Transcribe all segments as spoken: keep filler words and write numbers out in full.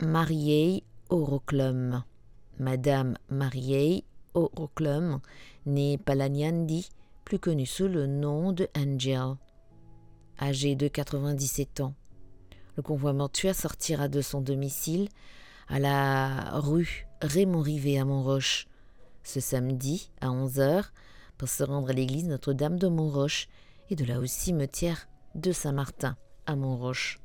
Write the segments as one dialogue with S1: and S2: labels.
S1: Mariée Oroclum. Madame Mariée Oroclum, née Palagnandi, plus connue sous le nom de Angel, âgée de quatre-vingt-dix-sept ans. Le convoi mortuaire sortira de son domicile à la rue Raymond-Rivet à Montroche ce samedi à onze heures pour se rendre à l'église Notre-Dame de Montroche et de là au cimetière de Saint-Martin à Montroche.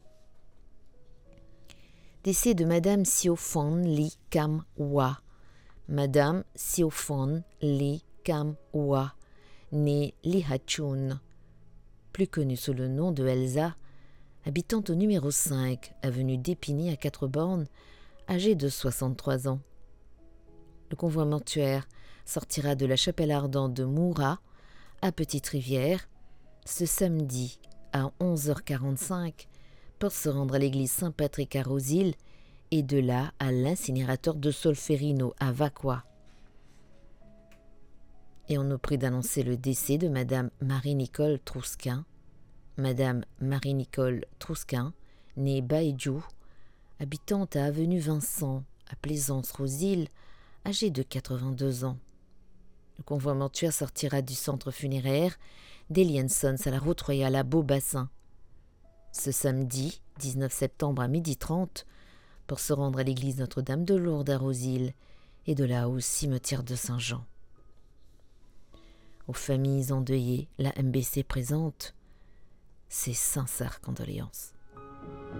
S1: Décès de Madame Siophon Lee Kam Hwa. Madame Siophon Lee Kam Hwa, née Lee Ha-chun, plus connue sous le nom de Elsa, habitant au numéro cinq, avenue d'Épinay à Quatre-Bornes, âgée de soixante-trois ans. Le convoi mortuaire sortira de la chapelle ardente de Moura à Petite-Rivière ce samedi à onze heures quarante-cinq pour se rendre à l'église Saint-Patrick à Rosil et de là à l'incinérateur de Solferino à Vaqua. Et on nous prie d'annoncer le décès de Madame Marie-Nicole Trousquin. Madame Marie-Nicole Trousquin, née Baïdjou, habitante à avenue Vincent, à Plaisance-Rosil, âgée de quatre-vingt-deux ans. Le convoi mortuaire sortira du centre funéraire d'Eliensons à la route royale à Beaubassin ce samedi dix-neuf septembre à midi trente pour se rendre à l'église Notre-Dame de Lourdes à Rosil et de là au cimetière de Saint-Jean. Aux familles endeuillées, la M B C présente ses sincères condoléances.